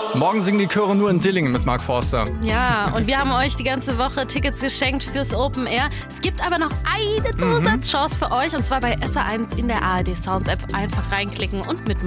Morgen singen die Chöre nur in Dillingen mit Mark Forster. Ja, und wir haben euch die ganze Woche Tickets geschenkt fürs Open Air. Es gibt aber noch eine Zusatzchance für euch, und zwar bei SA1 in der ARD Sounds App. Einfach reinklicken und mitmachen.